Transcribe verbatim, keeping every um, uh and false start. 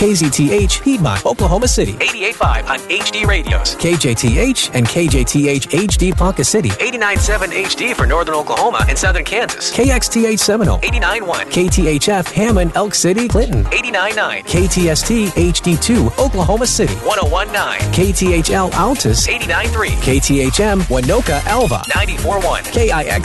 K Z T H, Piedmont, Oklahoma City. eighty-eight point five on H D Radios. K J T H and K J T H H D Ponca City. eighty-nine point seven H D for northern Oklahoma and southern Kansas. K X T H Seminole. eighty-nine point one. K T H F Hammond, Elk City, Clinton. eighty-nine point nine. K T S T H D two, Oklahoma City. one oh one point nine. K T H L Altus. eighty-nine point three. K T H M Winoka, Alva. ninety-four point one. K I X